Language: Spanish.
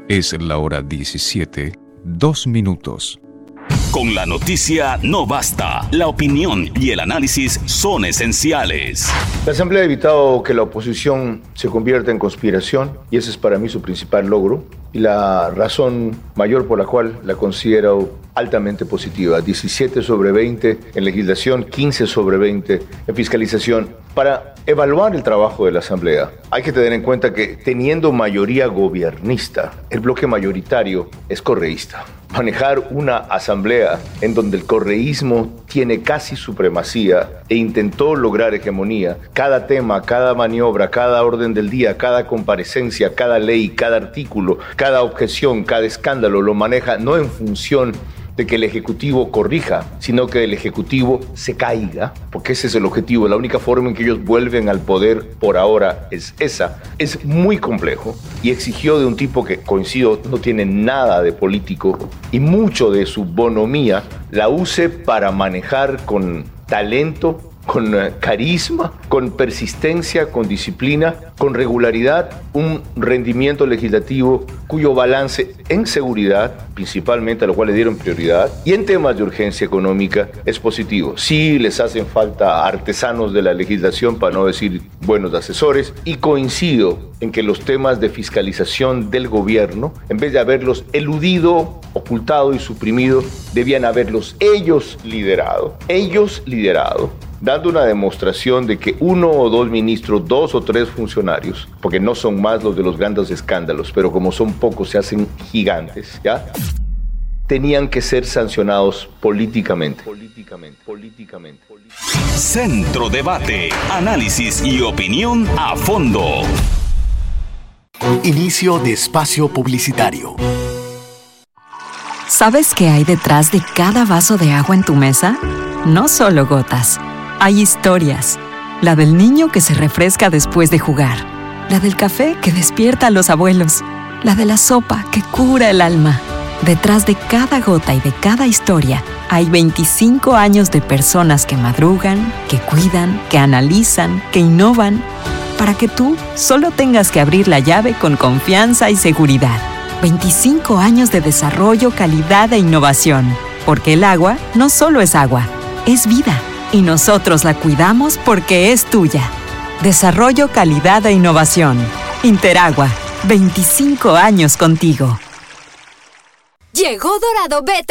Es la hora 17, 2 minutos. Con la noticia no basta. La opinión y el análisis son esenciales. La Asamblea ha evitado que la oposición se convierta en conspiración y ese es para mí su principal logro y la razón mayor por la cual la considero altamente positiva. 17 sobre 20 en legislación, 15 sobre 20 en fiscalización. Para evaluar el trabajo de la Asamblea, hay que tener en cuenta que teniendo mayoría gobiernista, el bloque mayoritario es correísta. Manejar una asamblea en donde el correísmo tiene casi supremacía e intentó lograr hegemonía, cada tema, cada maniobra, cada orden del día, cada comparecencia, cada ley, cada artículo, cada objeción, cada escándalo lo maneja no en función de que el Ejecutivo corrija, sino que el Ejecutivo se caiga, porque ese es el objetivo. La única forma en que ellos vuelven al poder por ahora es esa. Es muy complejo y exigió de un tipo que, coincido, no tiene nada de político y mucho de su bonomía la use para manejar con talento, con carisma, con persistencia, con disciplina, con regularidad, un rendimiento legislativo cuyo balance en seguridad, principalmente a lo cual le dieron prioridad, y en temas de urgencia económica es positivo. Sí les hacen falta artesanos de la legislación, para no decir buenos asesores, y coincido en que los temas de fiscalización del gobierno, en vez de haberlos eludido, ocultado y suprimido, debían haberlos ellos liderado, dando una demostración de que uno o dos ministros, dos o tres funcionarios, porque no son más los de los grandes escándalos, pero como son pocos se hacen gigantes, ¿ya? Tenían que ser sancionados políticamente. Centro Debate, análisis y opinión a fondo. Inicio de espacio publicitario. ¿Sabes qué hay detrás de cada vaso de agua en tu mesa? No solo gotas. Hay historias. La del niño que se refresca después de jugar. La del café que despierta a los abuelos. La de la sopa que cura el alma. Detrás de cada gota y de cada historia hay 25 años de personas que madrugan, que cuidan, que analizan, que innovan, para que tú solo tengas que abrir la llave con confianza y seguridad. 25 años de desarrollo, calidad e innovación. Porque el agua no solo es agua, es vida. Y nosotros la cuidamos porque es tuya. Desarrollo, calidad e innovación. Interagua, 25 años contigo. Llegó Dorado Beta.